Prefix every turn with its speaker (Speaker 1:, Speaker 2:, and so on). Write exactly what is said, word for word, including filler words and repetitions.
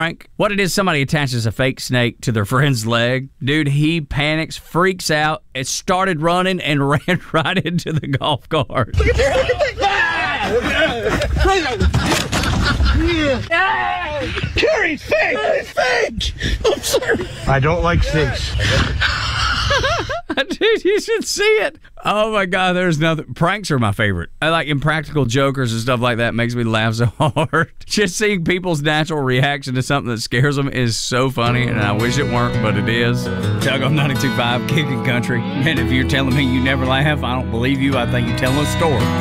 Speaker 1: prank. What it is, somebody attaches a fake snake to their friend's leg. Dude, he panics, freaks out, it started running and ran right into the golf cart.
Speaker 2: Look at that! Look at that! Terry, it's fake! It's fake! I'm sorry. I don't like snakes.
Speaker 1: Dude, you should see it. Oh my God, there's nothing. Pranks are my favorite. I like impractical jokers and stuff like that. Makes me laugh so hard. Just seeing people's natural reaction to something that scares them is so funny, and I wish it weren't, but it is. Chug on ninety-two point five, Kicking Country. And if you're telling me you never laugh, I don't believe you. I think you're telling a story.